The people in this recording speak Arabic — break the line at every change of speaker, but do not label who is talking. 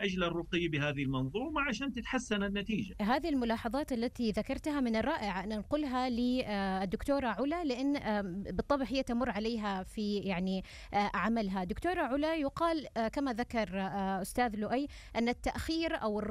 أجل الرقي بهذه المنظومة عشان تتحسن النتيجة.
هذه الملاحظات التي ذكرتها من الرائع أن ننقلها للدكتورة علا، لأن بالطبع هي تمر عليها في يعني عملها. دكتورة علا، يقال كما ذكر أستاذ لؤي أن التأخير أو